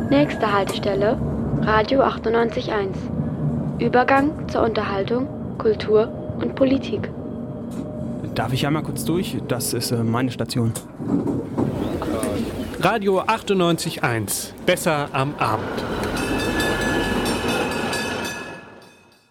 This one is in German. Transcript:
Nächste Haltestelle, Radio 98.1. Übergang zur Unterhaltung, Kultur und Politik. Darf ich einmal kurz durch? Das ist meine Station. Radio 98.1. Besser am Abend.